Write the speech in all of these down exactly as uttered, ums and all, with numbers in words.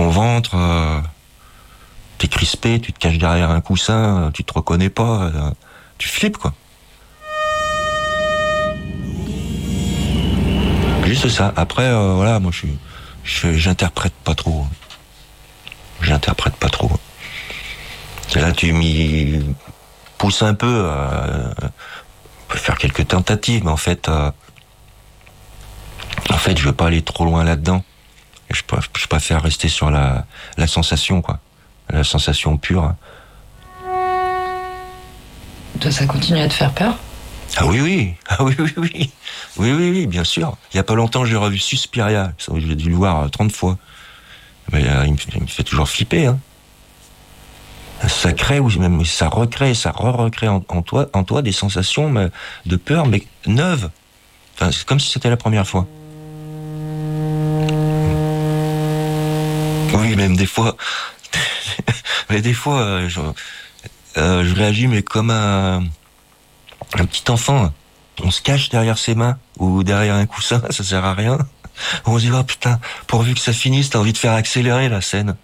ton ventre, euh, t'es crispé, tu te caches derrière un coussin, tu te reconnais pas, euh, tu flippes, quoi. Juste ça. Après, euh, voilà, moi, je, je, j'interprète pas trop. J'interprète pas trop. Et là, tu m'y pousses un peu. Euh, on peut faire quelques tentatives, mais en fait, euh, en fait, je veux pas aller trop loin là-dedans. Je, je préfère rester sur la, la sensation, quoi. La sensation pure. Toi, ça continue à te faire peur ? Ah oui, oui, ah oui, oui, oui, oui, oui, oui, bien sûr. Il y a pas longtemps, j'ai revu Suspiria. J'ai dû le voir trente fois. Mais euh, il, me, il me fait toujours flipper, hein. Ça crée, ou même ça recrée, ça re-recrée en, en toi, en toi des sensations mais, de peur, mais neuves. Enfin, c'est comme si c'était la première fois. Oui, même des fois, mais des fois, euh, je, euh, je réagis, mais comme un, un petit enfant. On se cache derrière ses mains ou derrière un coussin, ça sert à rien. On se dit, oh putain, pourvu que ça finisse, t'as envie de faire accélérer la scène.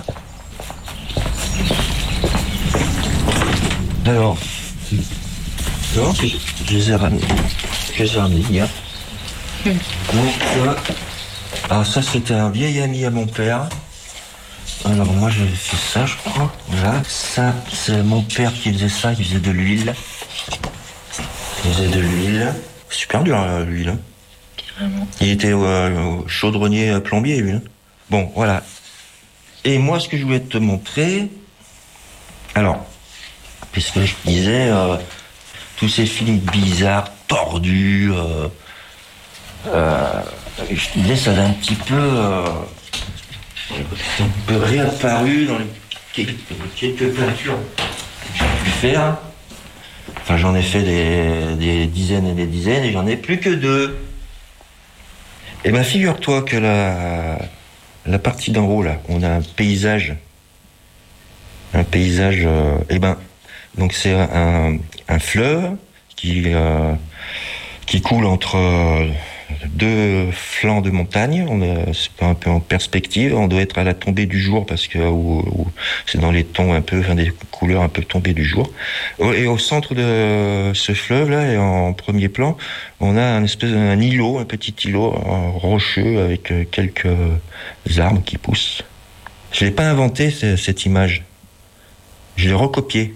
Alors, alors je, je les ai ramenés. Je les ai ramenés hier. Mmh. Donc, euh, alors ça, c'était un vieil ami à mon père. Alors moi, j'avais fait ça, je crois. Là, ça, c'est mon père qui faisait ça, qui faisait de l'huile. Il faisait de l'huile. Super dur, l'huile. Hein. Vraiment. Il était euh, chaudronnier plombier, lui. Hein. Bon, voilà. Et moi, ce que je voulais te montrer... Alors, puisque je disais, euh, tous ces films bizarres, tordus, euh, euh, je disais, ça a un petit peu, euh, un peu réapparu dans les quelques, quelques peintures que j'ai pu faire. Enfin, j'en ai fait des, des dizaines et des dizaines, et j'en ai plus que deux. Et ben, figure-toi que la, la partie d'en haut, là, on a un paysage, un paysage, euh, et ben, donc c'est un, un fleuve qui, euh, qui coule entre euh, deux flancs de montagne. On est, c'est un peu en perspective. On doit être à la tombée du jour parce que où, où c'est dans les tons un peu, enfin des couleurs un peu tombées du jour. Et au centre de ce fleuve-là, et en premier plan, on a un espèce d'un îlot, un petit îlot rocheux avec quelques arbres qui poussent. Je l'ai pas inventé cette image. Je l'ai recopiée.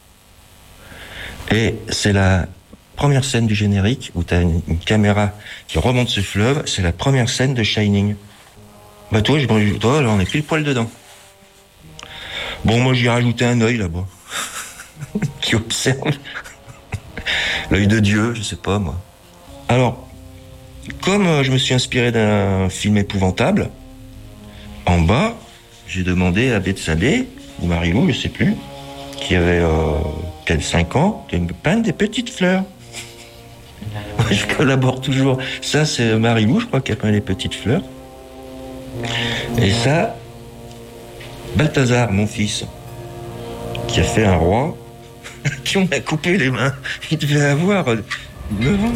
Et c'est la première scène du générique où tu as une, une caméra qui remonte ce fleuve. C'est la première scène de Shining. Bah toi, je, toi là, on est pile poil dedans. Bon, moi, j'y ai rajouté un œil là-bas qui observe. L'œil de Dieu, je sais pas moi. Alors, comme euh, je me suis inspiré d'un film épouvantable, en bas, j'ai demandé à Bethsabée, ou Marilou, je sais plus, qui avait euh, peut-être cinq ans, de me peindre des petites fleurs. Je collabore toujours. Ça, c'est Marilou, je crois, qui a peint les petites fleurs. Et ça, Balthazar, mon fils, qui a fait un roi, qui on a coupé les mains. Il devait avoir neuf ans.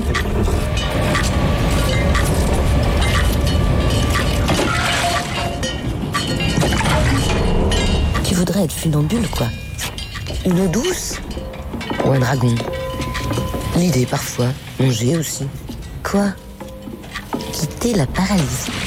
Tu voudrais être funambule, quoi. Une eau douce ou un dragon. L'idée, parfois. Manger aussi. Quoi ? Quitter la paralysie.